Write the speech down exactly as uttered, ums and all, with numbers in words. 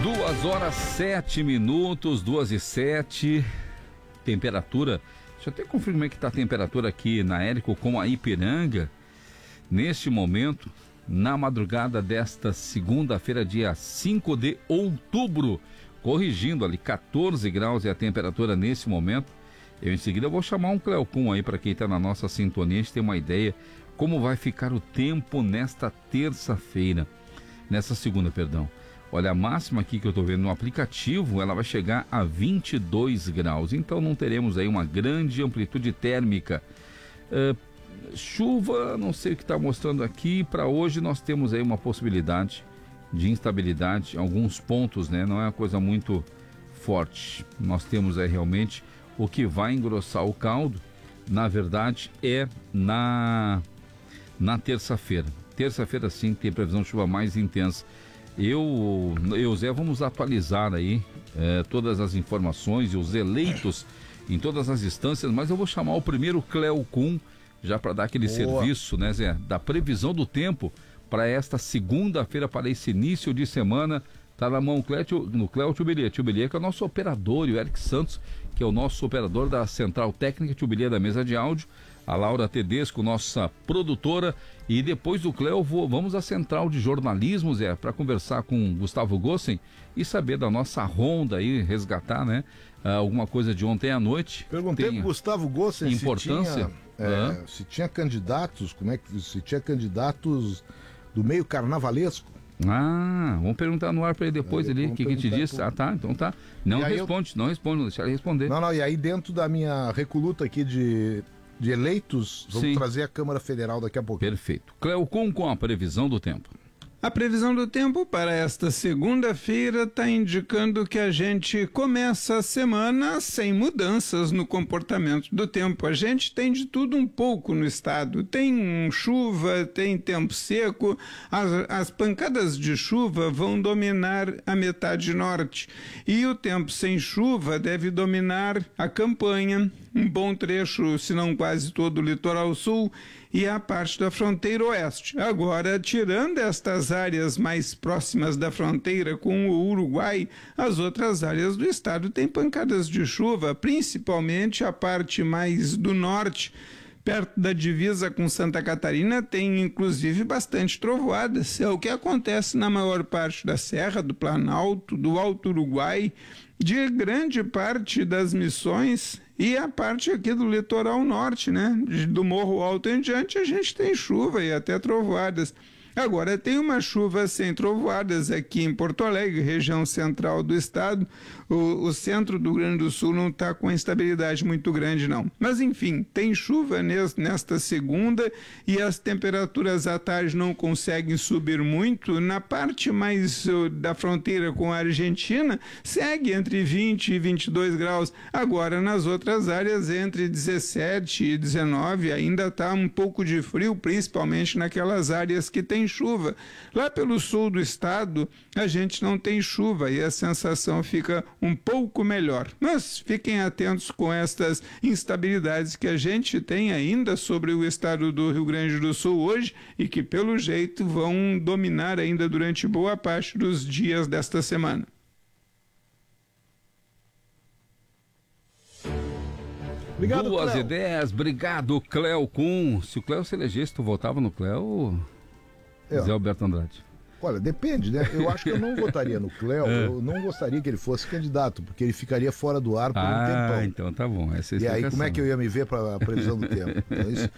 Duas horas, sete minutos, duas e sete, temperatura, deixa eu até confirmar que está a temperatura aqui na Érico com a Ipiranga, neste momento, na madrugada desta segunda-feira, dia cinco de outubro, corrigindo ali, quatorze graus é a temperatura nesse momento. Eu em seguida vou chamar um Cleocum aí para quem está na nossa sintonia, a gente tem uma ideia como vai ficar o tempo nesta terça-feira, nessa segunda, perdão. Olha, a máxima aqui que eu estou vendo no aplicativo, ela vai chegar a vinte e dois graus, então não teremos aí uma grande amplitude térmica. Uh, chuva, não sei o que está mostrando aqui, para hoje nós temos aí uma possibilidade de instabilidade em alguns pontos, né? Não é uma coisa muito forte. Nós temos aí realmente o que vai engrossar o caldo, na verdade, é na, na terça-feira. Terça-feira sim tem previsão de chuva mais intensa. Eu, eu Zé, vamos atualizar aí é, todas as informações e os eleitos em todas as instâncias, mas eu vou chamar o primeiro Cleocum, já para dar aquele Boa. serviço, né, Zé, da previsão do tempo para esta segunda-feira, para esse início de semana. Tá na mão no Cléo Tubilia, Tubilia que é o nosso operador, e o Eric Santos, que é o nosso operador da Central Técnica Tubilia da mesa de áudio, a Laura Tedesco, nossa produtora, e depois do Cléo vou, vamos à Central de Jornalismo, Zé, para conversar com Gustavo Gossen e saber da nossa ronda aí, resgatar, né, alguma coisa de ontem à noite. Perguntei pro Gustavo Gossen importância, se tinha, é, se tinha candidatos, como é que se tinha candidatos do meio carnavalesco. Ah, vamos perguntar no ar para ele depois ali, o que, que te disse? Pro... Ah, tá, então tá. Não responde, eu... não responde, não deixa ele responder. Não, não, e aí dentro da minha recoluta aqui de, de eleitos, vamos Sim. trazer a Câmara Federal daqui a pouco. Perfeito. Cleocum com a previsão do tempo. A previsão do tempo para esta segunda-feira está indicando que a gente começa a semana sem mudanças no comportamento do tempo. A gente tem de tudo um pouco no estado. Tem chuva, tem tempo seco, as, as pancadas de chuva vão dominar a metade norte. E o tempo sem chuva deve dominar a campanha, um bom trecho, se não quase todo o litoral sul e a parte da fronteira oeste. Agora, tirando estas áreas mais próximas da fronteira com o Uruguai, as outras áreas do estado têm pancadas de chuva, principalmente a parte mais do norte, perto da divisa com Santa Catarina, tem inclusive bastante trovoadas. É o que acontece na maior parte da Serra, do Planalto, do Alto Uruguai, de grande parte das Missões e a parte aqui do litoral norte, né? Do Morro Alto em diante a gente tem chuva e até trovoadas. Agora, tem uma chuva sem trovoadas aqui em Porto Alegre, região central do estado. O, o centro do Rio Grande do Sul não está com instabilidade muito grande, não. Mas, enfim, tem chuva nes, nesta segunda e as temperaturas à tarde não conseguem subir muito. Na parte mais uh, da fronteira com a Argentina, segue entre vinte e vinte e dois graus. Agora, nas outras áreas, entre dezessete e dezenove, ainda está um pouco de frio, principalmente naquelas áreas que tem chuva. Lá pelo sul do estado, a gente não tem chuva e a sensação fica um pouco melhor. Mas fiquem atentos com estas instabilidades que a gente tem ainda sobre o estado do Rio Grande do Sul hoje e que, pelo jeito, vão dominar ainda durante boa parte dos dias desta semana. Obrigado, Duas Cleo. ideias, obrigado, Cleocum. Se o Cleo se elegesse, tu votava no Cleo? É. Zé Alberto Andrade. Olha, depende, né? Eu acho que eu não votaria no Cleo, é. eu não gostaria que ele fosse candidato, porque ele ficaria fora do ar por ah, um tempão. Ah, então tá bom. Essa é a e aí, como é que eu ia me ver para a previsão do tempo? Então, isso,